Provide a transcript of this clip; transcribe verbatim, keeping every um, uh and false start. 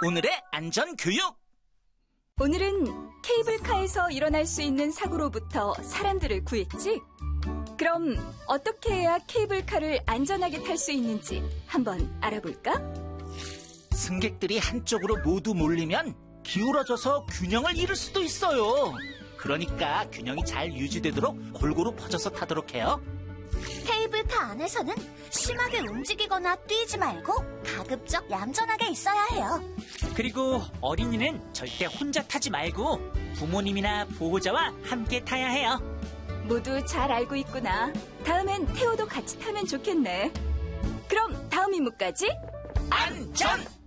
오늘의 안전교육! 오늘은 케이블카에서 일어날 수 있는 사고로부터 사람들을 구했지? 그럼 어떻게 해야 케이블카를 안전하게 탈 수 있는지 한번 알아볼까? 승객들이 한쪽으로 모두 몰리면 기울어져서 균형을 잃을 수도 있어요. 그러니까 균형이 잘 유지되도록 골고루 퍼져서 타도록 해요. 케이블카 안에서는 심하게 움직이거나 뛰지 말고 가급적 얌전하게 있어야 해요. 그리고 어린이는 절대 혼자 타지 말고 부모님이나 보호자와 함께 타야 해요. 모두 잘 알고 있구나. 다음엔 태호도 같이 타면 좋겠네. 그럼 다음 임무까지 안전!